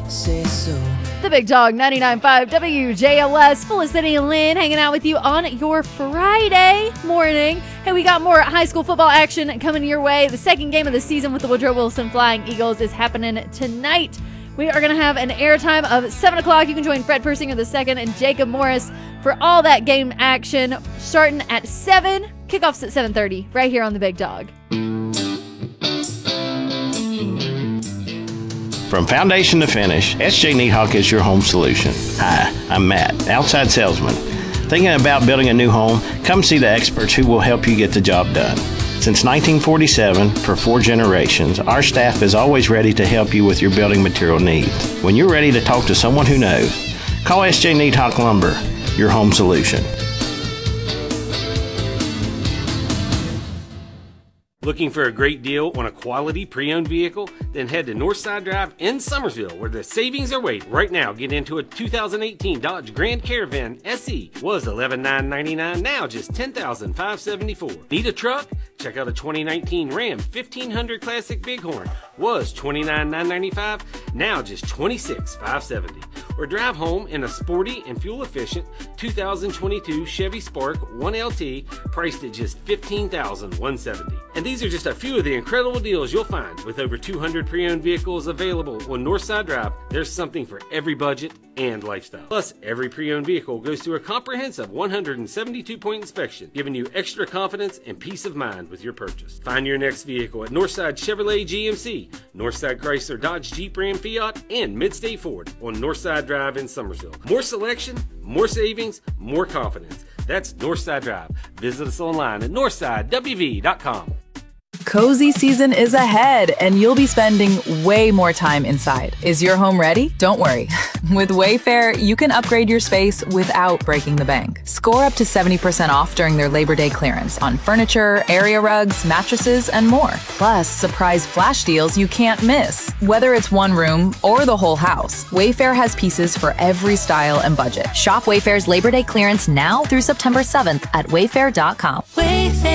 say so. The Big Dog 99.5 WJLS, Felicity and Lynn hanging out with you on your Friday morning. Hey, we got more high school football action coming your way. The second game of the season with the Woodrow Wilson Flying Eagles is happening tonight. We are going to have an airtime of 7 o'clock. You can join Fred Persinger II and Jacob Morris for all that game action starting at 7. Kickoffs at 7:30 right here on The Big Dog. From foundation to finish, SJ Needhawk is your home solution. Hi, I'm Matt, outside salesman. Thinking about building a new home? Come see the experts who will help you get the job done. Since 1947, for 4 generations, our staff is always ready to help you with your building material needs. When you're ready to talk to someone who knows, call SJ Needhawk Lumber, your home solution. Looking for a great deal on a quality pre-owned vehicle? Then head to Northside Drive in Summersville, where the savings are waiting. Right now, get into a 2018 Dodge Grand Caravan SE. Was $11,999, now just $10,574. Need a truck? Check out a 2019 Ram 1500 Classic Bighorn. Was $29,995, now just $26,570. Or drive home in a sporty and fuel-efficient 2022 Chevy Spark 1LT, priced at just $15,170. And these are just a few of the incredible deals you'll find. With over 200 pre-owned vehicles available on Northside Drive, there's something for every budget and lifestyle. Plus, every pre-owned vehicle goes through a comprehensive 172-point inspection, giving you extra confidence and peace of mind with your purchase. Find your next vehicle at Northside Chevrolet GMC, Northside Chrysler Dodge Jeep Ram Fiat, and Midstate Ford on Northside Drive in Summersville. More selection, more savings, more confidence. That's Northside Drive. Visit us online at northsidewv.com. Cozy season is ahead, and you'll be spending way more time inside. Is your home ready? Don't worry. With Wayfair, you can upgrade your space without breaking the bank. Score up to 70% off during their Labor Day clearance on furniture, area rugs, mattresses, and more. Plus, surprise flash deals you can't miss. Whether it's one room or the whole house, Wayfair has pieces for every style and budget. Shop Wayfair's Labor Day clearance now through September 7th at wayfair.com. Wayfair.